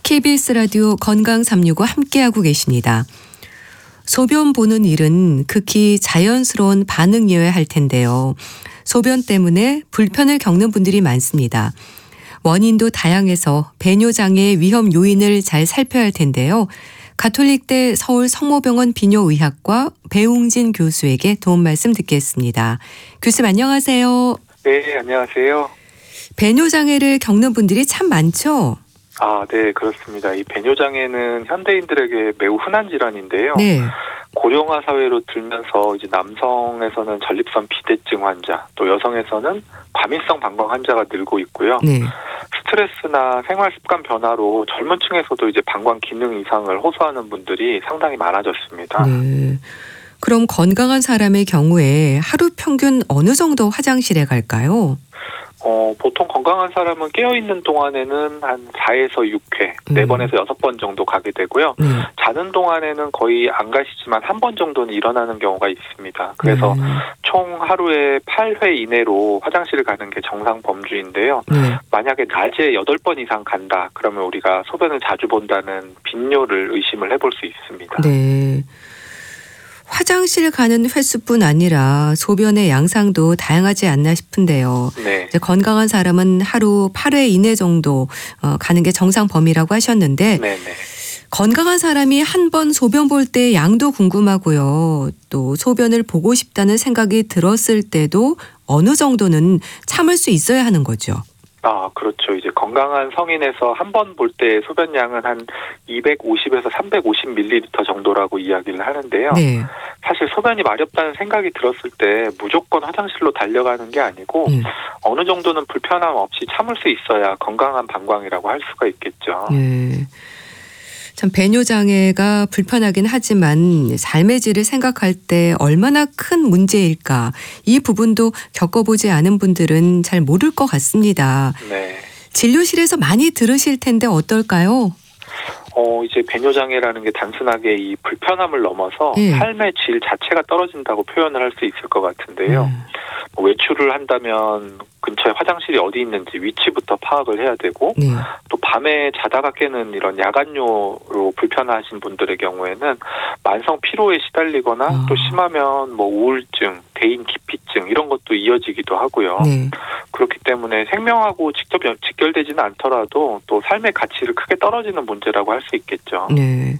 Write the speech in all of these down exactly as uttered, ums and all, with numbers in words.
케이비에스 라디오 건강 삼육오 함께하고 계십니다. 소변 보는 일은 극히 자연스러운 반응이어야 할 텐데요. 소변 때문에 불편을 겪는 분들이 많습니다. 원인도 다양해서 배뇨장애 위험 요인을 잘 살펴야 할 텐데요. 가톨릭대 서울 성모병원 비뇨의학과 배웅진 교수에게 도움 말씀 듣겠습니다. 교수님 안녕하세요. 네, 안녕하세요. 배뇨장애를 겪는 분들이 참 많죠? 아, 네, 그렇습니다. 이 배뇨장애는 현대인들에게 매우 흔한 질환인데요. 네. 고령화 사회로 들면서 이제 남성에서는 전립선 비대증 환자, 또 여성에서는 과민성 방광 환자가 늘고 있고요. 네. 스트레스나 생활 습관 변화로 젊은 층에서도 이제 방광 기능 이상을 호소하는 분들이 상당히 많아졌습니다. 네. 그럼 건강한 사람의 경우에 하루 평균 어느 정도 화장실에 갈까요? 어, 보통 건강한 사람은 깨어있는 동안에는 한 사에서 육 회, 음. 네 번에서 여섯 번 정도 가게 되고요. 네. 자는 동안에는 거의 안 가시지만 한 번 정도는 일어나는 경우가 있습니다. 그래서 네. 총 하루에 팔 회 이내로 화장실을 가는 게 정상 범주인데요. 네. 만약에 낮에 여덟 번 이상 간다, 그러면 우리가 소변을 자주 본다는 빈뇨를 의심을 해볼 수 있습니다. 네. 화장실 가는 횟수뿐 아니라 소변의 양상도 다양하지 않나 싶은데요. 네. 이제 건강한 사람은 하루 팔 회 이내 정도 어, 가는 게 정상 범위라고 하셨는데 네네. 건강한 사람이 한 번 소변 볼 때 양도 궁금하고요. 또 소변을 보고 싶다는 생각이 들었을 때도 어느 정도는 참을 수 있어야 하는 거죠. 아, 그렇죠. 이제 건강한 성인에서 한 번 볼 때 소변량은 한 이백오십에서 삼백오십 밀리리터 정도라고 이야기를 하는데요. 네. 사실 소변이 마렵다는 생각이 들었을 때 무조건 화장실로 달려가는 게 아니고 음. 어느 정도는 불편함 없이 참을 수 있어야 건강한 방광이라고 할 수가 있겠죠. 네. 참 배뇨장애가 불편하긴 하지만 삶의 질을 생각할 때 얼마나 큰 문제일까, 이 부분도 겪어보지 않은 분들은 잘 모를 것 같습니다. 네. 진료실에서 많이 들으실 텐데 어떨까요? 어, 이제 배뇨장애라는 게 단순하게 이 불편함을 넘어서 예. 삶의 질 자체가 떨어진다고 표현을 할 수 있을 것 같은데요. 음. 뭐 외출을 한다면 근처에 화장실이 어디 있는지 위치부터 파악을 해야 되고, 네. 또 밤에 자다가 깨는 이런 야간뇨로 불편하신 분들의 경우에는 만성 피로에 시달리거나 아. 또 심하면 뭐 우울증, 대인 기피증 이런 것도 이어지기도 하고요. 네. 그렇기 때문에 생명하고 직접 연- 직결되지는 않더라도 또 삶의 가치를 크게 떨어지는 문제라고 할 수 있겠죠. 네.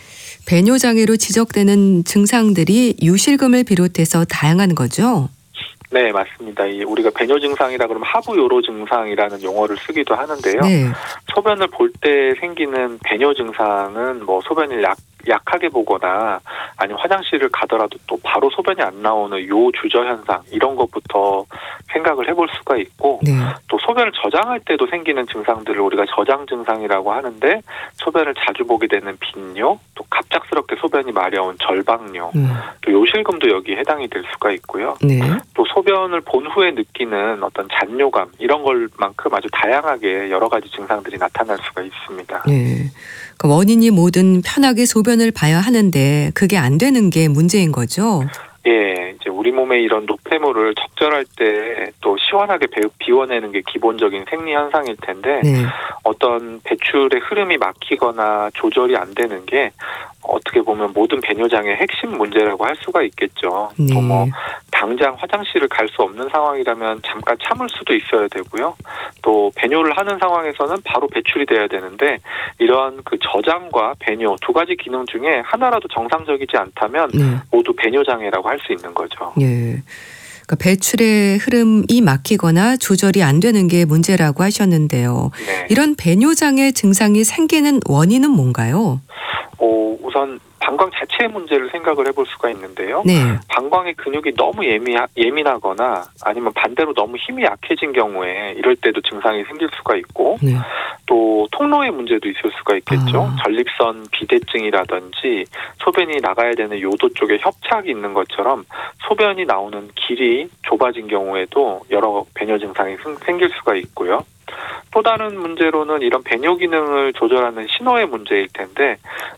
배뇨장애로 지적되는 증상들이 유실금을 비롯해서 다양한 거죠? 네, 맞습니다. 이 우리가 배뇨 증상이라 그러면 하부 요로 증상이라는 용어를 쓰기도 하는데요. 네. 소변을 볼 때 생기는 배뇨 증상은 뭐 소변을 약, 약하게 보거나 아니면 화장실을 가더라도 또 바로 소변이 안 나오는 요 주저 현상, 이런 것부터 생각을 해볼 수가 있고, 네. 또 소변을 저장할 때도 생기는 증상들을 우리가 저장 증상이라고 하는데, 소변을 자주 보게 되는 빈뇨, 또 갑작스럽게 소변이 마려운 절박뇨, 음. 또 요실금도 여기에 해당이 될 수가 있고요. 네. 또 소변을 본 후에 느끼는 어떤 잔뇨감, 이런 걸만큼 아주 다양하게 여러 가지 증상들이 나타날 수가 있습니다. 네. 그 원인이 뭐든 편하게 소변을 봐야 하는데 그게 안 되는 게 문제인 거죠? 예, 이제 우리 몸에 이런 노폐물을 적절할 때 또 시원하게 배- 비워내는 게 기본적인 생리 현상일 텐데, 네. 어떤 배출의 흐름이 막히거나 조절이 안 되는 게 어떻게 보면 모든 배뇨장애의 핵심 문제라고 할 수가 있겠죠. 네. 또 뭐 당장 화장실을 갈 수 없는 상황이라면 잠깐 참을 수도 있어야 되고요. 또 배뇨를 하는 상황에서는 바로 배출이 돼야 되는데, 이런 그 저장과 배뇨 두 가지 기능 중에 하나라도 정상적이지 않다면 네. 모두 배뇨장애라고 할 수 있는 거죠. 예. 그러니까 배출의 흐름이 막히거나 조절이 안 되는 게 문제라고 하셨는데요. 네. 이런 배뇨장애 증상이 생기는 원인은 뭔가요? 어, 우선 방광 자체의 문제를 생각을 해볼 수가 있는데요. 네. 방광의 근육이 너무 예미, 예민하거나 아니면 반대로 너무 힘이 약해진 경우에 이럴 때도 증상이 생길 수가 있고, 네. 또 통로의 문제도 있을 수가 있겠죠. 아. 전립선 비대증이라든지 소변이 나가야 되는 요도 쪽에 협착이 있는 것처럼 소변이 나오는 길이 좁아진 경우에도 여러 배뇨 증상이 생- 생길 수가 있고요. 또 다른 문제로는 이런 배뇨 기능을 조절하는 신호의 문제일 텐데,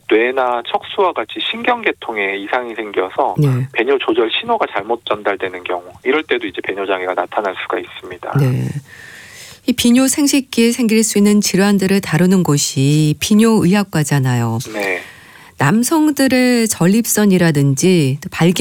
뇌나 척수와 같이 신경계통에 이상이 생겨서 네. 배뇨 조절 신호가 잘못 전달되는 경우, 이럴 때도 이제 배뇨 장애가 나타날 수가 있습니다. 네. 이 비뇨 생식기에 생길 수 있는 질환들을 다루는 곳이 비뇨의학과잖아요. 네. 남성들의 전립선이라든지 또 발기